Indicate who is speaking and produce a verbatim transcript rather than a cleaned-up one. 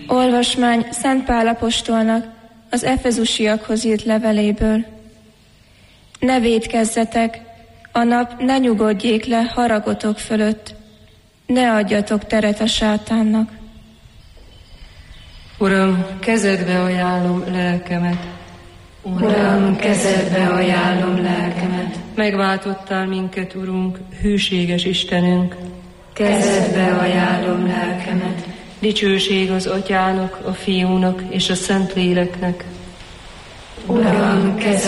Speaker 1: Olvasmány Szent Pál apostolnak az efezusiakhoz írt leveléből. Ne vétkezzetek, a nap ne nyugodjék le haragotok fölött, ne adjatok teret a sátánnak.
Speaker 2: Uram, kezedbe ajánlom lelkemet.
Speaker 3: Uram, kezedbe ajánlom lelkemet.
Speaker 2: Megváltottál minket, Urunk, hűséges Istenünk.
Speaker 3: Kezedbe ajánlom lelkemet.
Speaker 2: Dicsőség az Atyának, a Fiúnak és a Szentléleknek.
Speaker 3: Uram, kezedbe